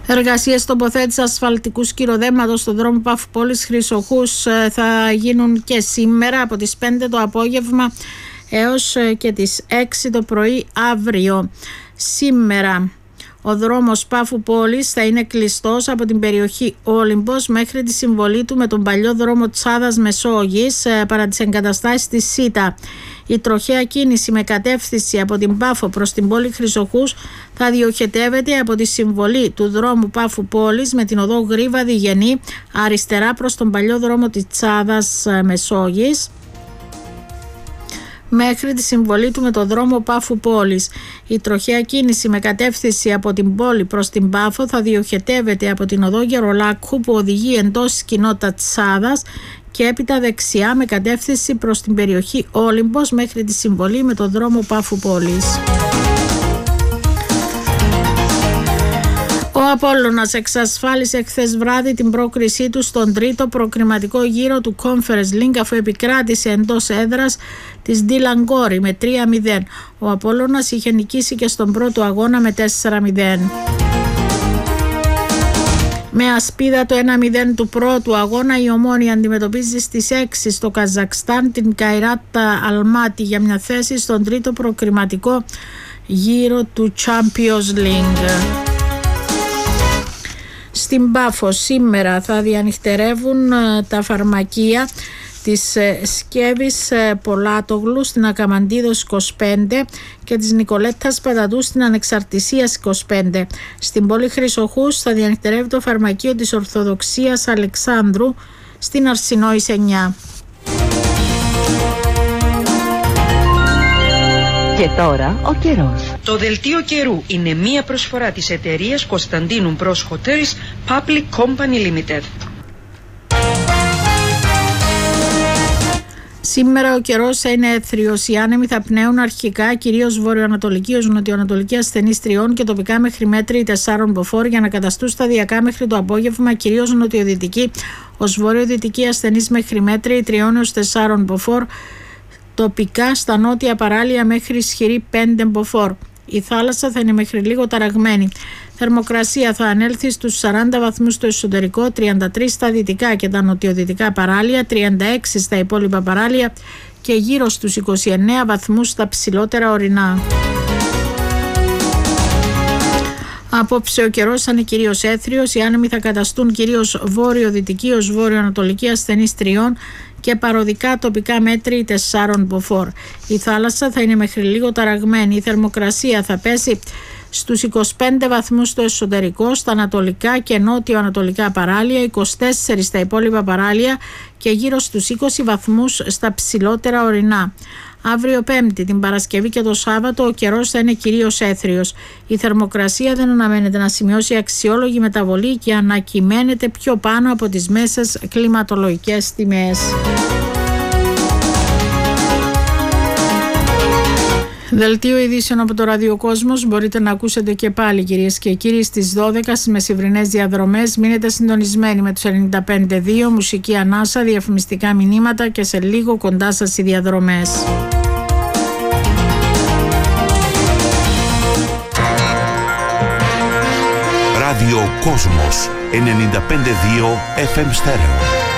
Εργασίες τοποθέτησης ασφαλτικού σκυροδέματος στον δρόμο Πάφου Πόλης Χρυσοχούς θα γίνουν και σήμερα από τις 5 το απόγευμα έως και τις 6 το πρωί αύριο. Σήμερα ο δρόμος Πάφου Πόλης θα είναι κλειστός από την περιοχή Όλυμπος μέχρι τη συμβολή του με τον παλιό δρόμο Τσάδας Μεσόγης παρά τις εγκαταστάσεις της ΣΥΤΑ. Η τροχαία κίνηση με κατεύθυνση από την Πάφο προς την πόλη Χρυσοχούς θα διοχετεύεται από τη συμβολή του δρόμου Πάφου Πόλης με την οδό Γρίβα Διγενή αριστερά προς τον παλιό δρόμο της Τσάδας Μεσόγης μέχρι τη συμβολή του με το δρόμο Πάφου Πόλης. Η τροχαία κίνηση με κατεύθυνση από την πόλη προς την Πάφο θα διοχετεύεται από την οδό Γερολάκου που οδηγεί εντός της κοινότητας Τσάδας και έπειτα δεξιά με κατεύθυνση προς την περιοχή Όλυμπος μέχρι τη συμβολή με το δρόμο Πάφου Πόλης. Ο Απόλλωνας εξασφάλισε χθες βράδυ την πρόκρισή του στον τρίτο προκριματικό γύρο του Conference League αφού επικράτησε εντός έδρας της Ντιλαγκόρη με 3-0. Ο Απόλλωνας είχε νικήσει και στον πρώτο αγώνα με 4-0. Με ασπίδα το 1-0 του πρώτου αγώνα η Ομόνια αντιμετωπίζει στις 6 στο Καζακστάν την Καϊράτα Αλμάτι για μια θέση στον τρίτο προκριματικό γύρο του Champions League. Στην Πάφο σήμερα θα διανυχτερεύουν τα φαρμακεία της Σκεύης Πολάτογλου στην Ακαμαντίδος 25 και της Νικολέτας Πατατού στην Ανεξαρτησίας 25. Στην πόλη Χρυσοχούς θα διανυχτερεύει το φαρμακείο της Ορθοδοξίας Αλεξάνδρου στην Αρσινόης 9. Και τώρα ο καιρός. Το δελτίο καιρού είναι μία προσφορά της εταιρείας Κωνσταντίνου Μπρος Hotels Public Company Limited. Σήμερα ο καιρός θα είναι έθριος. Οι άνεμοι θα πνέουν αρχικά κυρίως βορειοανατολική ως νοτιοανατολική ασθενής 3 και τοπικά μέχρι μέτρη 4 μποφόρ για να καταστούν σταδιακά μέχρι το απόγευμα κυρίως νοτιοδυτική ως βορειοδυτική ασθενής μέχρι μέτρη 3 έως 4 μποφόρ. Τοπικά στα νότια παράλια μέχρι ισχυρή 5 μποφόρ. Η θάλασσα θα είναι μέχρι λίγο ταραγμένη. Θερμοκρασία θα ανέλθει στους 40 βαθμούς στο εσωτερικό, 33 στα δυτικά και τα νοτιοδυτικά παράλια, 36 στα υπόλοιπα παράλια και γύρω στους 29 βαθμούς στα ψηλότερα ορεινά. Απόψε ο καιρός θα είναι κυρίως έθριος, οι άνεμοι θα καταστούν κυρίως βόρειο-δυτική ως βόρειο-ανατολική ασθενής 3 και παροδικά τοπικά μέτρη 4 μποφόρ. Η θάλασσα θα είναι μέχρι λίγο ταραγμένη, η θερμοκρασία θα πέσει στους 25 βαθμούς στο εσωτερικό, στα ανατολικά και νότιο-ανατολικά παράλια, 24 στα υπόλοιπα παράλια και γύρω στους 20 βαθμούς στα ψηλότερα ορεινά. Αύριο Πέμπτη, την Παρασκευή και το Σάββατο ο καιρός θα είναι κυρίως έθριος. Η θερμοκρασία δεν αναμένεται να σημειώσει αξιόλογη μεταβολή και ανακυμαίνεται πιο πάνω από τις μέσες κλιματολογικές τιμές. Δελτίο ειδήσεων από το Ραδιοκόσμος μπορείτε να ακούσετε και πάλι κυρίες και κύριοι στις 12 στις μεσημβρινές διαδρομές. Μείνετε συντονισμένοι με τους 95.2, μουσική ανάσα, διαφημιστικά μηνύματα και σε λίγο κοντά σας οι διαδρομές. Ραδιοκόσμος 95.2 FM Stereo.